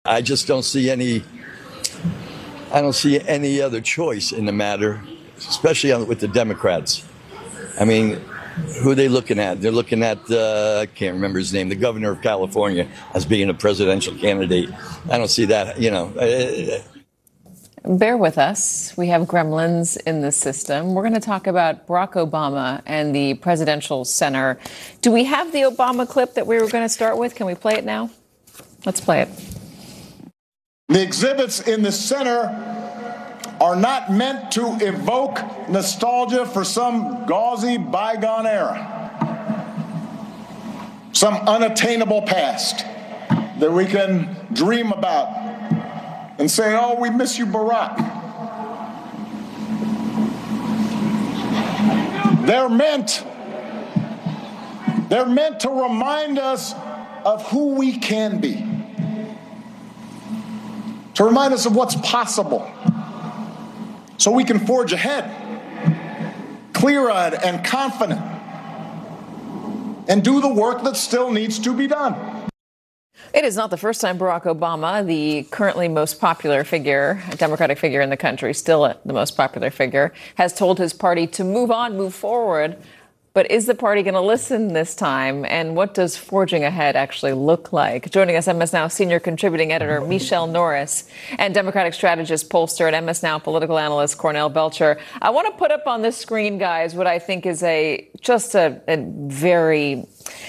I just don't see any. I don't see any other choice in the matter, especially with the Democrats. I mean, who are they looking at? They're looking at, I can't remember his name, the governor of California as being a presidential candidate. I don't see that, Bear with us. We have gremlins in the system. We're going to talk about Barack Obama and the presidential center. Do we have the Obama clip that we were going to start with? Can we play it now? Let's play it. The exhibits in the center are not meant to evoke nostalgia for some gauzy bygone era, some unattainable past that we can dream about and say, oh, we miss you, Barack. They're meant to remind us of who we can be, to remind us of what's possible, so we can forge ahead, clear-eyed and confident, and do the work that still needs to be done. It is not the first time Barack Obama, the currently most popular figure, Democratic figure in the country, still the most popular figure, has told his party to move on, move forward. But is the party going to listen this time? And what does forging ahead actually look like? Joining us, MS Now senior contributing editor Michelle Norris and Democratic strategist, pollster, and MS Now political analyst Cornell Belcher. I want to put up on this screen, guys, what I think is just a very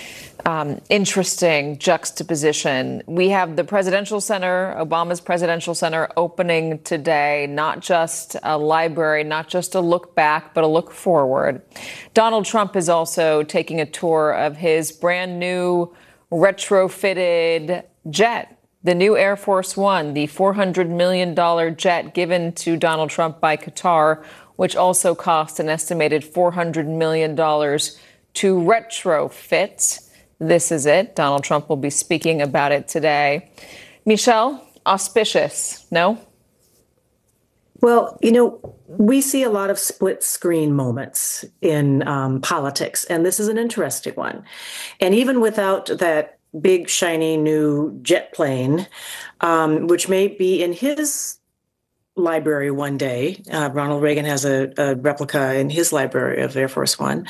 interesting juxtaposition. We have the presidential center, Obama's presidential center, opening today, not just a library, not just a look back, but a look forward. Donald Trump is also taking a tour of his brand new retrofitted jet, the new Air Force One, the $400 million jet given to Donald Trump by Qatar, which also cost an estimated $400 million to retrofit. This is it. Donald Trump will be speaking about it today. Michelle, auspicious, no? Well, we see a lot of split screen moments in politics, and this is an interesting one. And even without that big, shiny new jet plane, which may be in his library one day, Ronald Reagan has a replica in his library of Air Force One.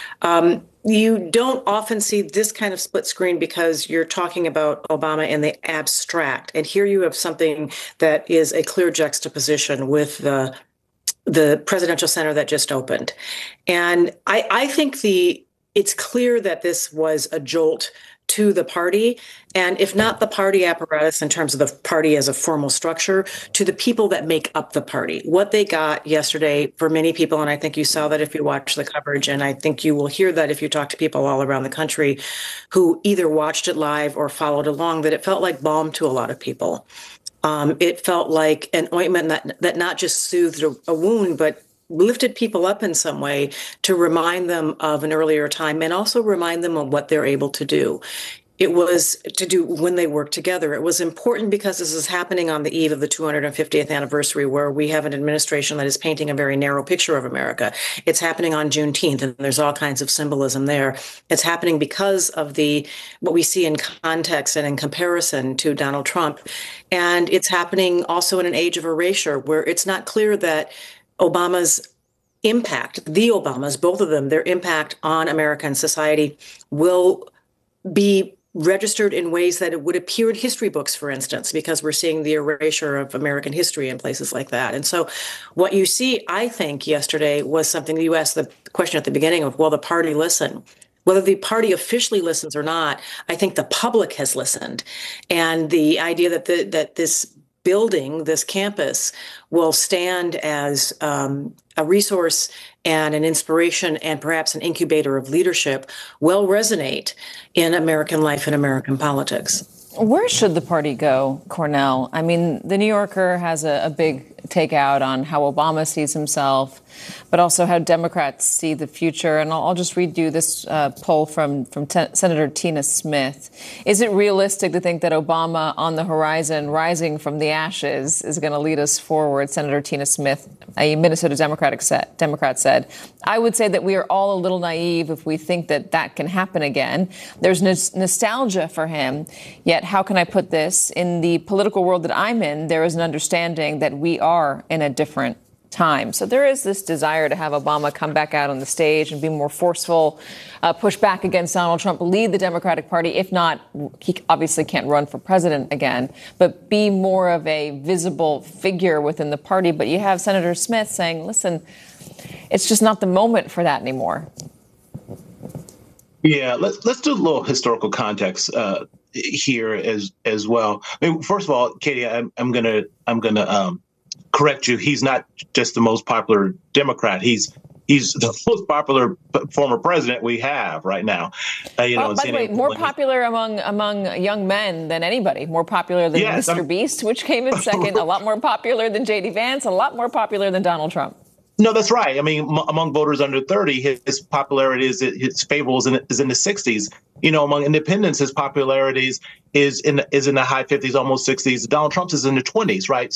You don't often see this kind of split screen because you're talking about Obama in the abstract. And here you have something that is a clear juxtaposition with the presidential center that just opened. And I think it's clear that this was a jolt to the party, and if not the party apparatus in terms of the party as a formal structure, to the people that make up the party. What they got yesterday for many people, and I think you saw that if you watch the coverage, and I think you will hear that if you talk to people all around the country who either watched it live or followed along, that it felt like balm to a lot of people. It felt like an ointment that not just soothed a wound, but lifted people up in some way to remind them of an earlier time and also remind them of what they're able to do. It was to do when they work together. It was important because this is happening on the eve of the 250th anniversary, where we have an administration that is painting a very narrow picture of America. It's happening on Juneteenth, and there's all kinds of symbolism there. It's happening because of what we see in context and in comparison to Donald Trump. And it's happening also in an age of erasure, where it's not clear that Obama's impact, the Obamas, both of them, their impact on American society will be registered in ways that it would appear in history books, for instance, because we're seeing the erasure of American history in places like that. And so what you see, I think, yesterday was something you asked the question at the beginning of, will the party listen? Whether the party officially listens or not, I think the public has listened. And the idea that this building, this campus, will stand as a resource and an inspiration and perhaps an incubator of leadership will resonate in American life and American politics. Where should the party go, Cornell? I mean, the New Yorker has a big take out on how Obama sees himself, but also how Democrats see the future. And I'll just read you this poll from Senator Tina Smith. Is it realistic to think that Obama on the horizon, rising from the ashes, is going to lead us forward? Senator Tina Smith, a Minnesota Democrat, said, I would say that we are all a little naive if we think that that can happen again. There's nostalgia for him. Yet, how can I put this? In the political world that I'm in, there is an understanding that we are in a different time. So there is this desire to have Obama come back out on the stage and be more forceful, push back against Donald Trump, lead the Democratic Party. If not, he obviously can't run for president again, but be more of a visible figure within the party. But you have Senator Smith saying, listen, it's just not the moment for that anymore. Yeah, let's do a little historical context here as well. I mean, first of all, Katie, I'm gonna correct you. He's not just the most popular Democrat. He's the most popular former president we have right now. By the way, more popular among young men than anybody. More popular than Mr. Beast, which came in second. A lot more popular than J.D. Vance. A lot more popular than Donald Trump. No, that's right. I mean, among voters under 30, his popularity his favorable is in the 60s. Among independents, his popularity is in the high 50s, almost 60s. Donald Trump's is in the 20s, right?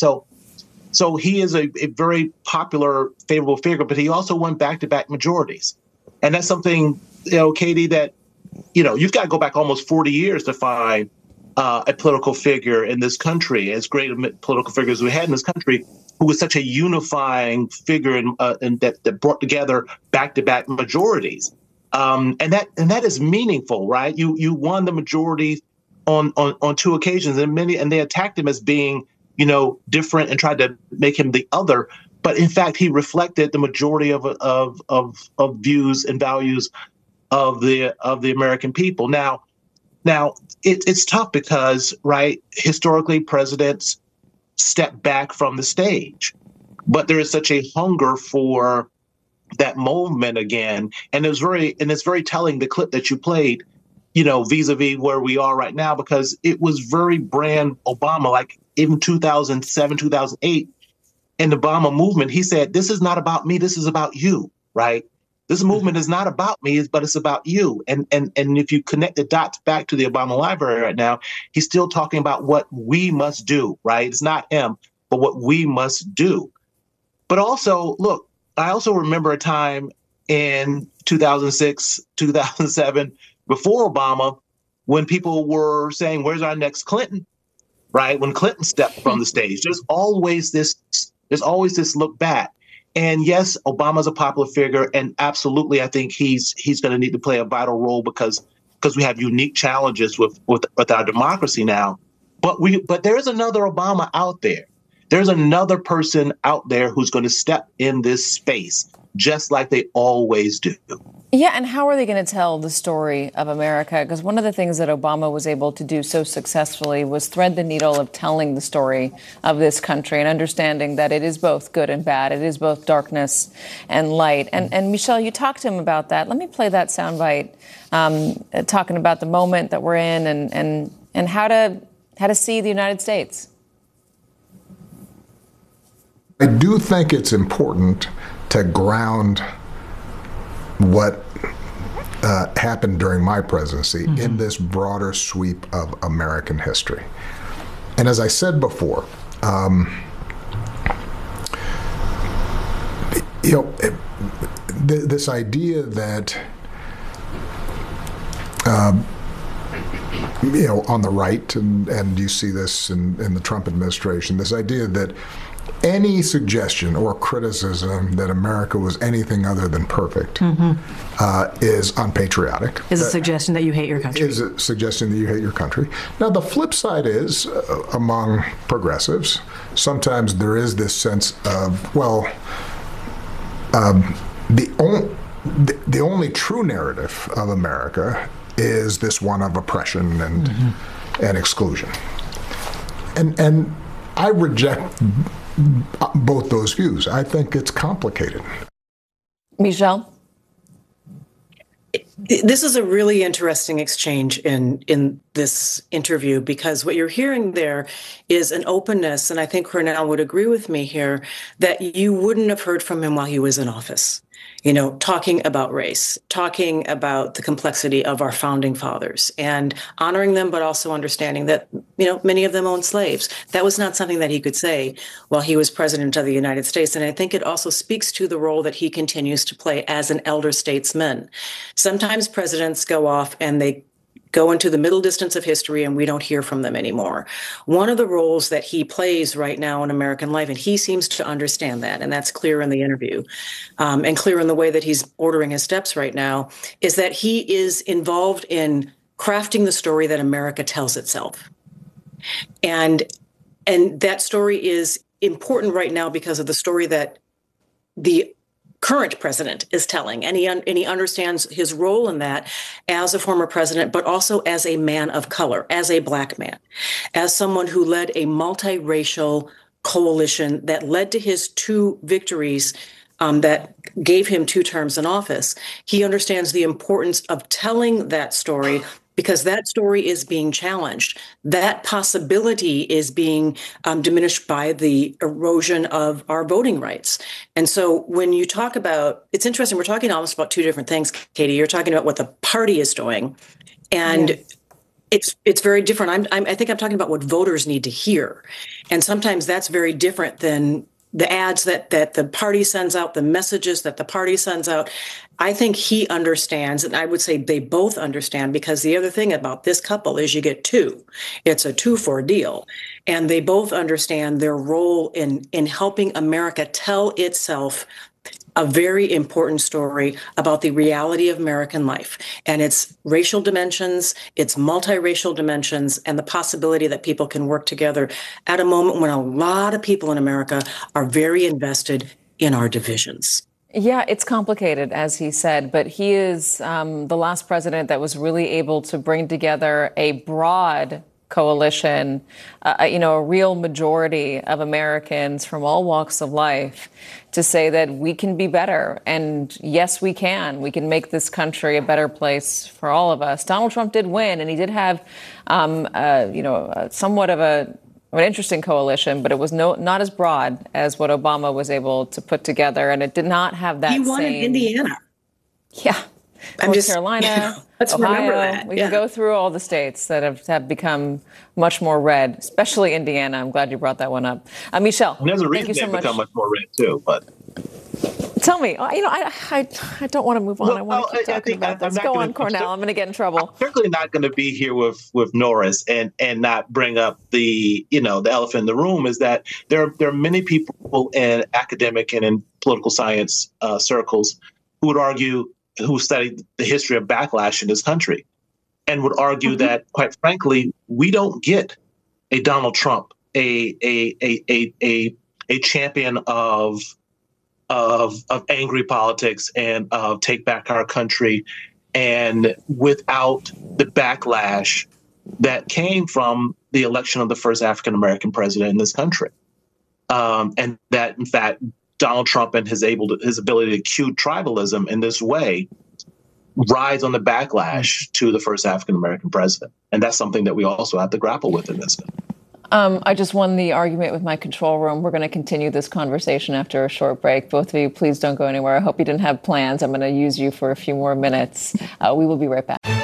So he is a very popular, favorable figure, but he also won back-to-back majorities. And that's something, Katie, that, you've got to go back almost 40 years to find a political figure in this country, as great a political figure as we had in this country, who was such a unifying figure and that brought together back-to-back majorities. And that is meaningful, right? You won the majority on two occasions, and they attacked him as being, different and tried to make him the other. But in fact, he reflected the majority of views and values of the American people. Now it's tough because, right, historically presidents step back from the stage, but there is such a hunger for that movement again. And it's very telling, the clip that you played, vis-a-vis where we are right now, because it was very brand Obama, like even 2007, 2008, in the Obama movement, he said, this is not about me, this is about you, right? This movement is not about me, but it's about you. And if you connect the dots back to the Obama Library right now, he's still talking about what we must do, right? It's not him, but what we must do. But also, look, I also remember a time in 2006, 2007, before Obama, when people were saying, where's our next Clinton, right? When Clinton stepped from the stage, there's always this look back. And yes, Obama's a popular figure, and absolutely, I think he's going to need to play a vital role because we have unique challenges with our democracy now. But there is another Obama out there. There's another person out there who's going to step in this space, just like they always do. Yeah, and how are they going to tell the story of America? Because one of the things that Obama was able to do so successfully was thread the needle of telling the story of this country and understanding that it is both good and bad. It is both darkness and light. And Michelle, you talked to him about that. Let me play that soundbite, talking about the moment that we're in and how to see the United States. I do think it's important to ground what happened during my presidency in this broader sweep of American history. And as I said before, this idea that on the right, and you see this in the Trump administration, this idea that any suggestion or criticism that America was anything other than perfect is unpatriotic. Is a suggestion that you hate your country. Is a suggestion that you hate your country. Now, the flip side is, among progressives, sometimes there is this sense of, well, the only true narrative of America is this one of oppression and exclusion. And I reject both those views. I think it's complicated. Michelle? This is a really interesting exchange in this interview, because what you're hearing there is an openness, and I think Cornel would agree with me here, that you wouldn't have heard from him while he was in office. You know, talking about race, talking about the complexity of our founding fathers and honoring them, but also understanding that, you know, many of them owned slaves. That was not something that he could say while he was president of the United States. And I think it also speaks to the role that he continues to play as an elder statesman. Sometimes presidents go off and they go into the middle distance of history and we don't hear from them anymore. One of the roles that he plays right now in American life, and he seems to understand that, and that's clear in the interview, and clear in the way that he's ordering his steps right now, is that he is involved in crafting the story that America tells itself. And that story is important right now because of the story that the current president is telling, and he understands his role in that as a former president, but also as a man of color, as a Black man, as someone who led a multiracial coalition that led to his 2 victories that gave him 2 terms in office. He understands the importance of telling that story, because that story is being challenged. That possibility is being diminished by the erosion of our voting rights. And so when you talk about, it's interesting, we're talking almost about 2 different things, Katie. You're talking about what the party is doing, and it's very different. I think I'm talking about what voters need to hear. And sometimes that's very different than the ads that the party sends out, the messages that the party sends out. I think he understands, and I would say they both understand, because the other thing about this couple is you get 2. It's a 2-for deal. And they both understand their role in helping America tell itself a very important story about the reality of American life and its racial dimensions, its multiracial dimensions, and the possibility that people can work together at a moment when a lot of people in America are very invested in our divisions. Yeah, it's complicated, as he said, but he is the last president that was really able to bring together a broad coalition, a real majority of Americans from all walks of life to say that we can be better. And yes, we can. We can make this country a better place for all of us. Donald Trump did win, and he did have, somewhat of an interesting coalition, but it was not as broad as what Obama was able to put together. And it did not have that He won in Indiana. Yeah. North Carolina, let's Ohio. Remember that. We can go through all the states that have become much more red, especially Indiana. I'm glad you brought that one up. Michelle, and there's a reason they've become much more red too. But tell me, I don't want to move on. Well, I want to keep talking about this. Go on, Cornel. I'm going to get in trouble. I'm certainly not going to be here with Norris and not bring up the elephant in the room, is that there are many people in academic and in political science circles who would argue, who studied the history of backlash in this country, and would argue that, quite frankly, we don't get a Donald Trump, a champion of angry politics and of take back our country, and without the backlash that came from the election of the first African American president in this country, and that, in fact, Donald Trump and his ability to cue tribalism in this way rides on the backlash to the first African American president, and that's something that we also have to grapple with in this. I just won the argument with my control room. We're going to continue this conversation after a short break. Both of you, please don't go anywhere. I hope you didn't have plans. I'm going to use you for a few more minutes. We will be right back.